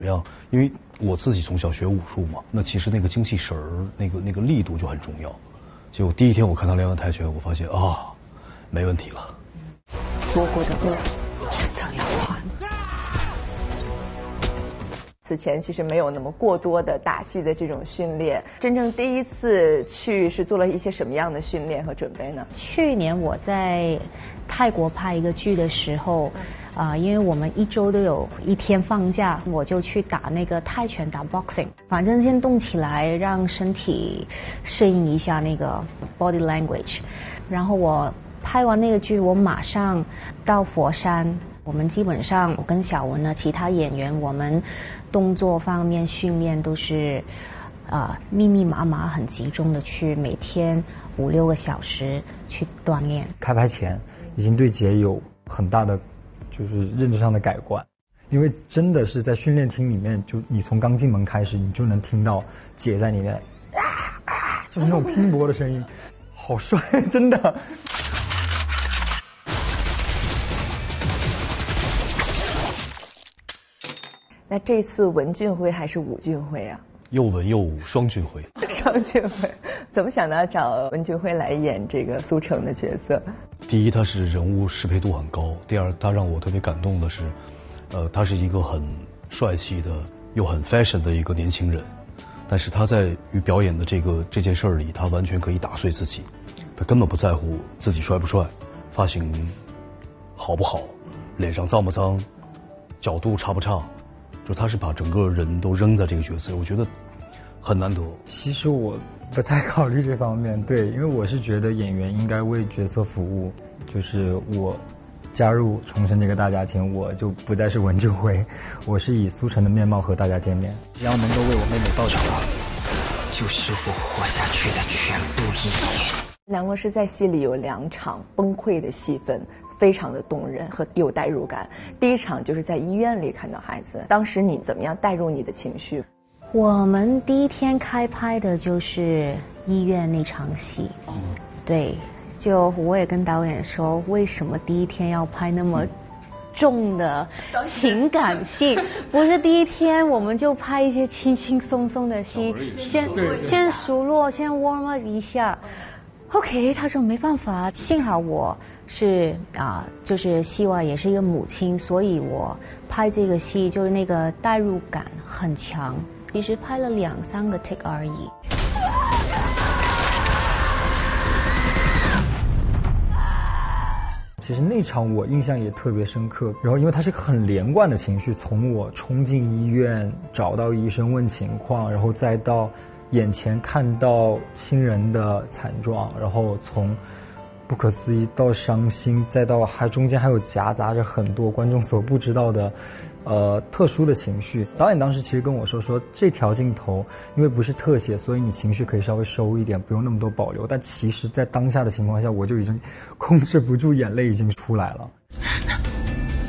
怎么样？因为我自己从小学武术嘛，那其实那个精气神儿，那个力度就很重要。结果第一天我看他练完泰拳，我发现啊，没问题了。 做过的恶，迟早要还。 此前其实没有那么过多的打戏的这种训练，真正第一次去是做了一些什么样的训练和准备呢？ 去年我在泰国拍一个剧的时候，因为我们一周都有一天放假，我就去打那个泰拳，打 boxing， 反正先动起来，让身体适应一下那个 body language。然后我拍完那个剧，我马上到佛山。我们基本上，我跟小文呢，其他演员，我们动作方面训练都是密密麻麻、很集中的去每天5-6个小时去锻炼。 开拍前已经对姐有很大的就是认知上的改观，因为真的是在训练厅里面，就你从刚进门开始，你就能听到姐在里面就是那种拼搏的声音，好帅，真的。 那这次文俊辉还是武俊辉啊？ 又文又武，双俊辉。 双俊辉，怎么想到找文俊辉来演这个苏成的角色？ 第一，他是人物适配度很高；第二，他让我特别感动的是，他是一个很帅气的又很 fashion 的一个年轻人，但是他在于表演的这件事儿里，他完全可以打碎自己，他根本不在乎自己帅不帅，发型好不好，脸上脏不脏，角度差不差。就他是把整个人都扔在这个角色，我觉得很难得。 其实我不太考虑这方面，对，因为我是觉得演员应该为角色服务。就是我加入重生这个大家庭，我就不再是文俊辉，我是以苏成的面貌和大家见面。只要能够为我妹妹报仇，就是我活下去的全部意义。 梁国师在戏里有2场崩溃的戏份，非常的动人和有代入感。第一场就是在医院里看到孩子，当时你怎么样带入你的情绪？ 我们第一天开拍的就是医院那场戏，对，就我也跟导演说，为什么第一天要拍那么重的情感戏？不是第一天我们就拍一些轻轻松松的戏，先熟络，先 warm up 一下。OK， 他说没办法，幸好我是就是戏外也是一个母亲，所以我拍这个戏就是那个代入感很强。其实拍了2-3个 take 而已。 其实那场我印象也特别深刻，然后因为它是个很连贯的情绪，从我冲进医院找到医生问情况，然后再到眼前看到亲人的惨状，然后从不可思议到伤心，再到中间还有夹杂着很多观众所不知道的特殊的情绪。导演当时其实跟我说这条镜头因为不是特写，所以你情绪可以稍微收一点，不用那么多保留。但其实在当下的情况下，我就已经控制不住眼泪已经出来了。